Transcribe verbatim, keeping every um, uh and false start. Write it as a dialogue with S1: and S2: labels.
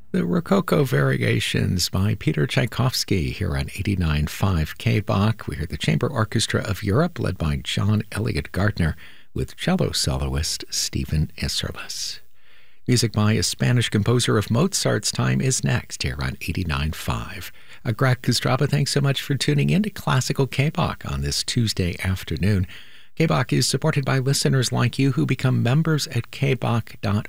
S1: The Rococo Variations by Peter Tchaikovsky here on eighty-nine point five K B O C. We hear the Chamber Orchestra of Europe led by John Elliott Gardner with cello soloist Stephen Isserlis. Music by a Spanish composer of Mozart's time is next here on eighty-nine point five. Uh, Greg Kostraba, thanks so much for tuning in to Classical K B O C on this Tuesday afternoon. K B O C is supported by listeners like you who become members at k b o c dot